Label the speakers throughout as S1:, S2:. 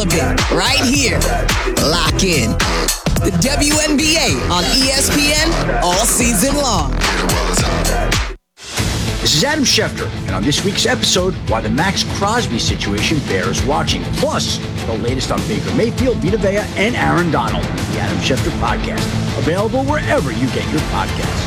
S1: of it right here. Lock in. The WNBA on ESPN all season long.
S2: This is Adam Schefter, and on this week's episode, why the Max Crosby situation bears watching. Plus, the latest on Baker Mayfield, Vita Vea, and Aaron Donald. The Adam Schefter Podcast. Available wherever you get your podcasts.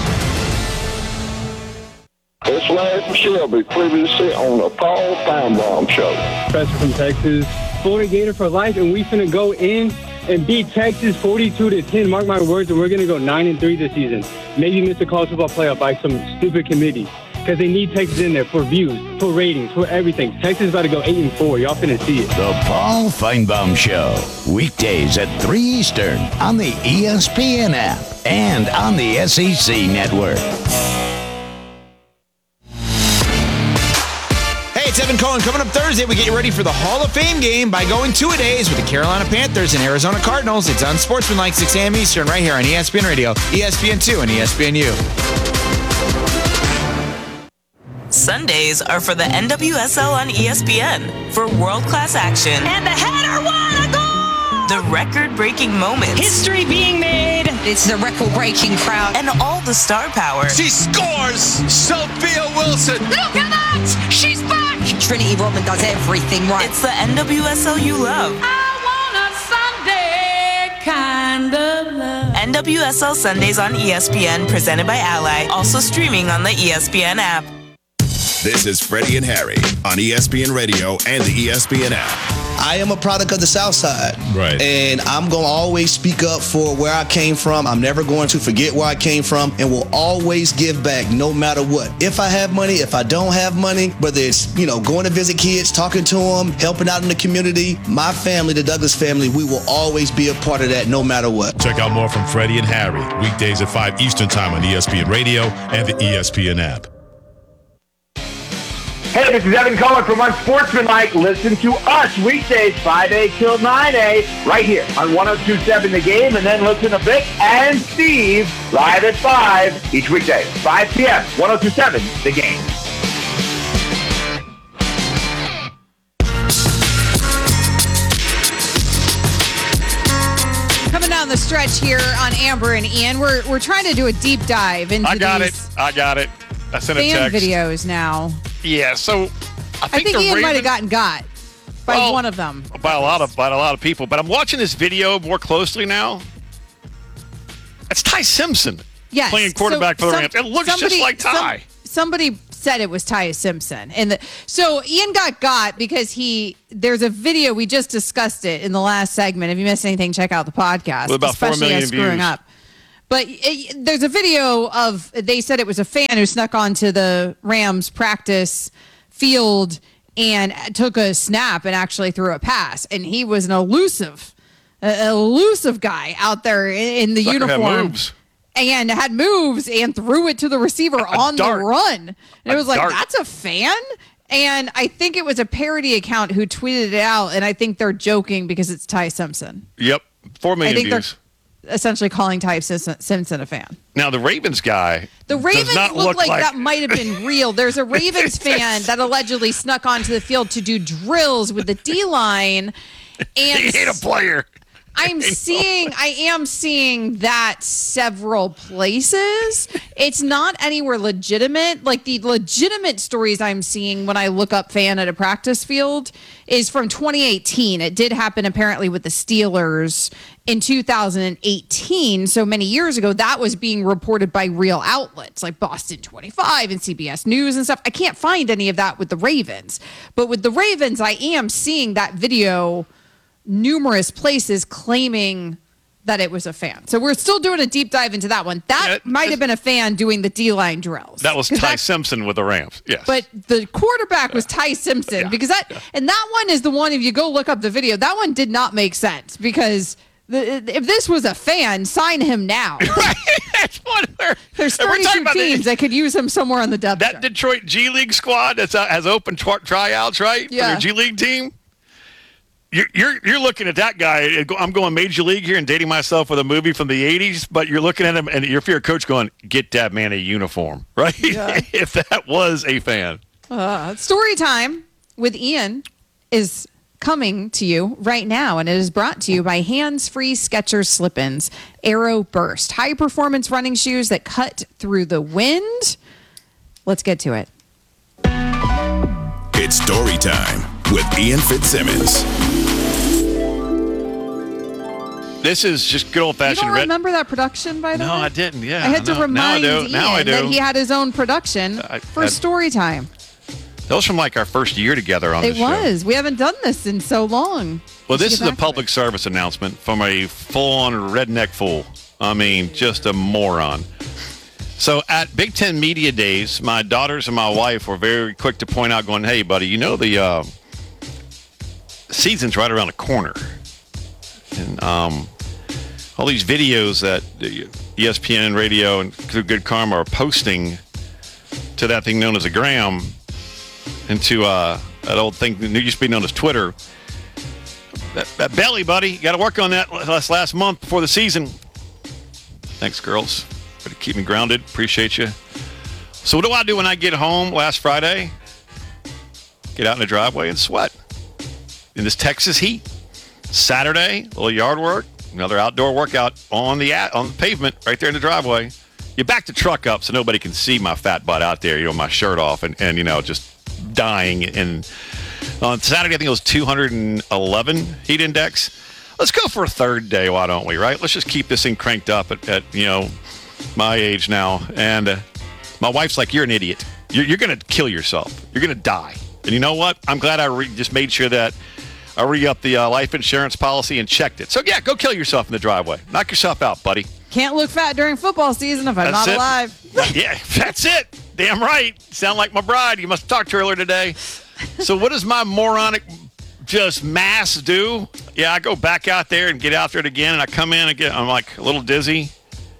S3: It's Larry Shelby, previously on the Paul Feinbaum Show.
S4: Professor from Texas, Florida Gator for life, and we finna go in and beat Texas 42-10. Mark my words, and we're gonna go 9-3 this season. Maybe miss the college football playoff by some stupid committee. Because they need Texas in there for views, for ratings, for everything. Texas is about to go 8-4. Y'all finna see it.
S5: The Paul Feinbaum Show. Weekdays at 3 Eastern on the ESPN app and on the SEC Network.
S6: Hey, it's Evan Cohen. Coming up Thursday, we get you ready for the Hall of Fame game by going 2-a-days with the Carolina Panthers and Arizona Cardinals. It's on Sportsmanlike, 6 a.m. Eastern, right here on ESPN Radio, ESPN2, and ESPNU.
S7: Sundays are for the NWSL on ESPN for world-class action.
S8: And the header won a goal!
S7: The record-breaking moments.
S8: History being made.
S1: It's the record-breaking crowd.
S7: And all the star power.
S9: She scores! Sophia Wilson!
S8: Look at that! She's back!
S1: Trinity Rodman does everything right.
S7: It's the NWSL you love.
S8: I want a Sunday kind of love.
S7: NWSL Sundays on ESPN, presented by Ally. Also streaming on the ESPN app.
S10: This is Freddie and Harry on ESPN Radio and the ESPN app.
S11: I am a product of the South Side.
S10: Right.
S11: And I'm going to always speak up for where I came from. I'm never going to forget where I came from, and will always give back no matter what. If I have money, if I don't have money, whether it's, going to visit kids, talking to them, helping out in the community, my family, the Douglas family, we will always be a part of that no matter what.
S10: Check out more from Freddie and Harry weekdays at 5 Eastern Time on ESPN Radio and the ESPN app.
S12: Hey, this is Evan Cohen from Unsportsmanlike. Listen to us weekdays 5A till 9A right here on 102.7 The Game, and then listen to Vic and Steve live at 5 each weekday, 5 p.m., 102.7 The Game.
S13: Coming down the stretch here on Amber and Ian, we're trying to do a deep dive into
S14: I got it. I sent a
S13: fan
S14: text.
S13: videos now.
S14: Yeah, so I think
S13: Ian might have gotten got by one of them.
S14: By a lot of people. But I'm watching this video more closely now. It's Ty Simpson playing quarterback for the Rams. It looks just like Ty.
S13: Somebody said it was Ty Simpson. So Ian got because there's a video, we just discussed it in the last segment. If you missed anything, check out the podcast.
S14: With about 4 million
S13: screwing
S14: views.
S13: Up. But there's a video of, they said it was a fan who snuck onto the Rams practice field and took a snap and actually threw a pass. And he was an elusive guy out there in the uniform. And had moves and threw it to the receiver on the run. And it was like, that's a fan? And I think it was a parody account who tweeted it out. And I think they're joking because it's Ty Simpson.
S14: Yep, 4 million views.
S13: Essentially calling Ty Simpson a fan.
S14: Now, the Ravens guy
S13: Ravens
S14: does not
S13: look like
S14: like
S13: that might have been real. There's a Ravens fan that allegedly snuck onto the field to do drills with the D-line. And
S14: he ate a player.
S13: I am seeing that several places. It's not anywhere legitimate. Like the legitimate stories I'm seeing when I look up fan at a practice field is from 2018. It did happen apparently with the Steelers in 2018. So many years ago, that was being reported by real outlets like Boston 25 and CBS News and stuff. I can't find any of that with the Ravens. But with the Ravens, I am seeing that video numerous places claiming that it was a fan. So we're still doing a deep dive into that one. That might have been a fan doing the D-line drills.
S14: That was Ty Simpson with the Rams, yes.
S13: But the quarterback was Ty Simpson because and that one is the one, if you go look up the video, that one did not make sense because if this was a fan, sign him now.
S14: Right. That's what
S13: there's 32 teams that could use him somewhere on the depth chart.
S14: That Detroit G League squad has open tryouts, right?
S13: Yeah.
S14: For their G League team. You're looking at that guy. I'm going Major League here and dating myself with a movie from the 80s, but you're looking at him and you're coach going, get that man a uniform, right? Yeah. If that was a fan.
S13: Story time with Ian is coming to you right now, and it is brought to you by hands-free Skechers Slip-ins Aero Burst, high-performance running shoes that cut through the wind. Let's get to it.
S15: It's story time with Ian Fitzsimmons.
S14: This is just good old-fashioned.
S13: You don't remember that production, by the way?
S14: No, I didn't. Yeah,
S13: I had to remind Ian that he had his own production for story time.
S14: That was from like our first year together on this show.
S13: It was. We haven't done this in so long.
S14: Well, this is a public service announcement from a full-on redneck fool. I mean, just a moron. So at Big Ten Media Days, my daughters and my wife were very quick to point out, going, hey, buddy, you know the season's right around the corner. And all these videos that ESPN Radio and Good Karma are posting to that thing known as a gram, into that old thing that used to be known as Twitter. That belly, buddy, you got to work on that last month before the season. Thanks, girls. Way to keep me grounded. Appreciate you. So what do I do when I get home last Friday? Get out in the driveway and sweat in this Texas heat. Saturday, a little yard work, another outdoor workout on the pavement right there in the driveway. You back the truck up so nobody can see my fat butt out there, my shirt off and just dying. And on Saturday, I think it was 211 heat index. Let's go for a third day, why don't we, right? Let's just keep this thing cranked up at my age now. And my wife's like, you're an idiot. You're going to kill yourself. You're going to die. And you know what? I'm glad I just made sure that I re-upped the life insurance policy and checked it. So, yeah, go kill yourself in the driveway. Knock yourself out, buddy.
S13: Can't look fat during football season if I'm not alive.
S14: Yeah, that's it. Damn right. Sound like my bride. You must have talked to her earlier today. So what does my moronic just mass do? Yeah, I go back out there and get after it again, and I come in and I'm like a little dizzy.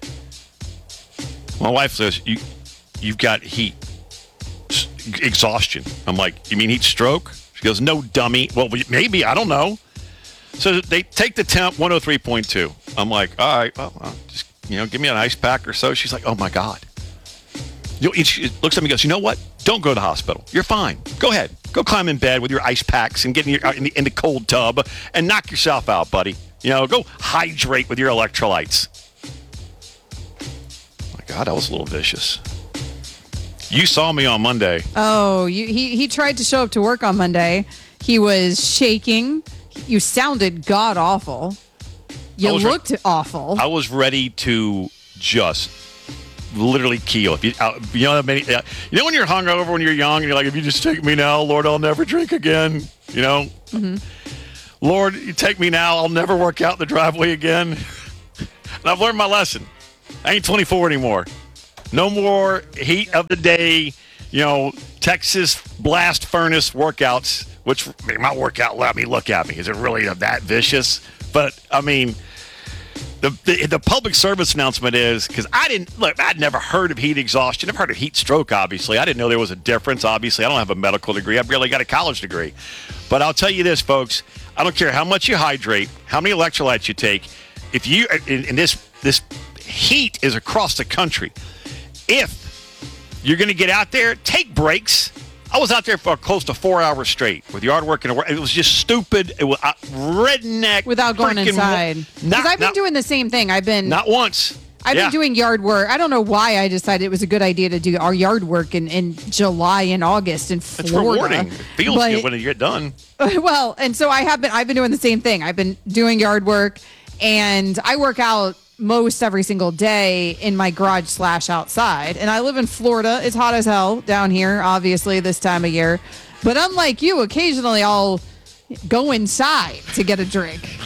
S14: My wife says, you've got heat exhaustion. I'm like, you mean heat stroke? She goes, no, dummy. Well, maybe. I don't know. So they take the temp 103.2. I'm like, all right, well, just, give me an ice pack or so. She's like, oh, my God. She looks at me and goes, you know what? Don't go to the hospital. You're fine. Go ahead. Go climb in bed with your ice packs and get in the cold tub and knock yourself out, buddy. Go hydrate with your electrolytes. My God, that was a little vicious. You saw me on Monday.
S13: Oh, he tried to show up to work on Monday. He was shaking. You sounded god-awful. You looked awful.
S14: I was ready to just literally keel. If when you're hungover when you're young and you're like, if you just take me now, Lord, I'll never drink again.
S13: Mm-hmm.
S14: Lord, you take me now, I'll never work out in the driveway again. And I've learned my lesson. I ain't 24 anymore. No more heat of the day, Texas blast furnace workouts, which my workout let me look at me. Is it really that vicious? But, I mean, the public service announcement is, because I'd never heard of heat exhaustion. I've heard of heat stroke, obviously. I didn't know there was a difference, obviously. I don't have a medical degree. I barely got a college degree. But I'll tell you this, folks. I don't care how much you hydrate, how many electrolytes you take. If you, in this heat is across the country. If you're going to get out there, take breaks. I was out there for close to 4 hours straight with yard work and it was just stupid. It was redneck.
S13: Without going inside. Because I've been doing the same thing.
S14: Not once.
S13: I've been doing yard work. I don't know why I decided it was a good idea to do our yard work in July and August in Florida.
S14: It's rewarding. It feels good when you get done.
S13: Well, and so I've been doing the same thing. I've been doing yard work, and I work out most every single day in my garage / outside. And I live in Florida. It's hot as hell down here, obviously, this time of year. But unlike you, occasionally I'll go inside to get a drink.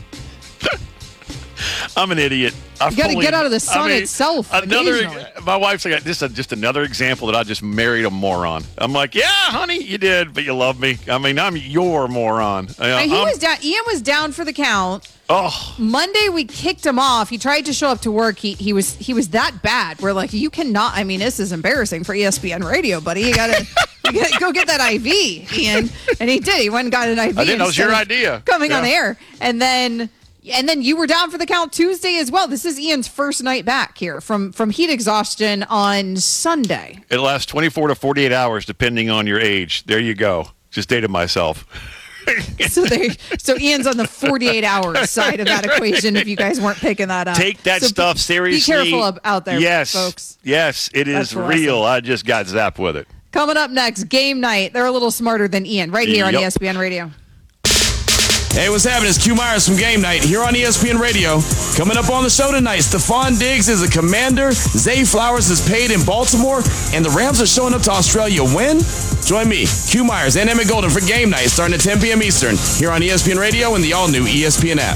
S14: I'm an idiot.
S13: You got to get out of the sun itself.
S14: My wife's like, this is just another example that I just married a moron. I'm like, yeah, honey, you did, but you love me. I mean, I'm your moron.
S13: Was down. Ian was down for the count.
S14: Oh.
S13: Monday we kicked him off. He tried to show up to work. He was that bad. We're like, you cannot. I mean, this is embarrassing for ESPN Radio, buddy. You gotta go get that IV, Ian. And he did. He went and got an IV.
S14: I didn't know it was your idea.
S13: Coming on the air, and then you were down for the count Tuesday as well. This is Ian's first night back here from heat exhaustion on Sunday.
S14: It lasts 24 to 48 hours depending on your age. There you go. Just dated myself.
S13: So Ian's on the 48-hour side of that equation. If you guys weren't picking that up,
S14: take that stuff seriously.
S13: Be careful out there, folks.
S14: Yes, it is real. I just got zapped with it.
S13: Coming up next, game night. They're a little smarter than Ian, right here on ESPN Radio.
S16: Hey, what's happening? It's Q Myers from Game Night here on ESPN Radio. Coming up on the show tonight, Stephon Diggs is a Commander, Zay Flowers is paid in Baltimore, and the Rams are showing up to Australia. When? Join me, Q Myers, and Emmett Golden for Game Night starting at 10 p.m. Eastern here on ESPN Radio and the all-new ESPN app.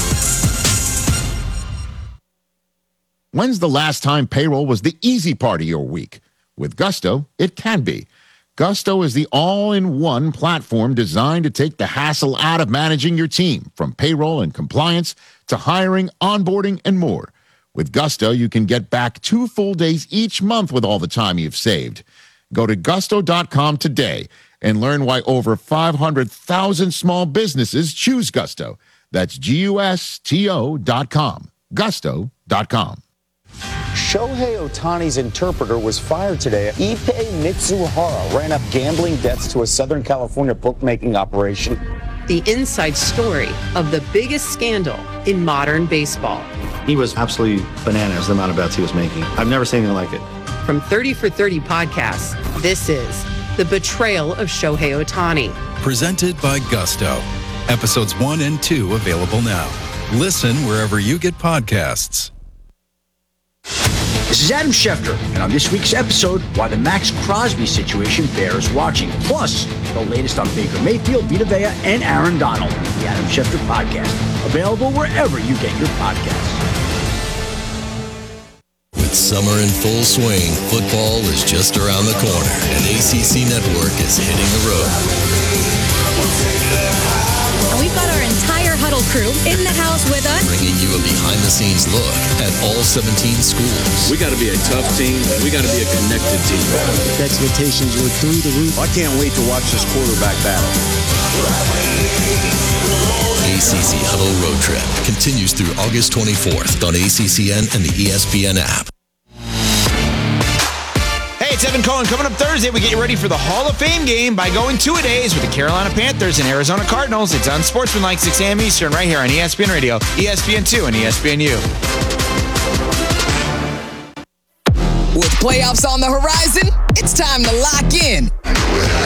S17: When's the last time payroll was the easy part of your week? With Gusto, it can be. Gusto is the all-in-one platform designed to take the hassle out of managing your team, from payroll and compliance to hiring, onboarding, and more. With Gusto, you can get back 2 full days each month with all the time you've saved. Go to gusto.com today and learn why over 500,000 small businesses choose Gusto. That's GUSTO.com. Gusto.com.
S18: Shohei Ohtani's interpreter was fired today. Ippei Mitsuhara ran up gambling debts to a Southern California bookmaking operation.
S19: The inside story of the biggest scandal in modern baseball.
S20: He was absolutely bananas, the amount of bets he was making. I've never seen anything like it.
S19: From 30 for 30 podcasts, this is The Betrayal of Shohei Ohtani.
S21: Presented by Gusto. Episodes 1 and 2 available now. Listen wherever you get podcasts.
S2: This is Adam Schefter, and on this week's episode, why the Max Crosby situation bears watching. Plus, the latest on Baker Mayfield, Vita Vea, and Aaron Donald. The Adam Schefter Podcast. Available wherever you get your podcasts.
S22: With summer in full swing, football is just around the corner, and ACC Network is hitting the road.
S23: And we've got our entire Huddle crew in the house with us,
S22: bringing you a behind-the-scenes look at all 17 schools.
S24: We got to be a tough team. We got to be a connected team.
S25: The expectations were through the roof.
S24: I can't wait to watch this quarterback battle.
S22: ACC Huddle Road Trip continues through August 24th on ACCN and the ESPN app.
S6: Hey, it's Evan Cohen. Coming up Thursday, we get you ready for the Hall of Fame game by going 2-a-days with the Carolina Panthers and Arizona Cardinals. It's on Sportsmanlike 6 a.m. Eastern right here on ESPN Radio, ESPN2, and ESPNU.
S1: With playoffs on the horizon, it's time to lock in.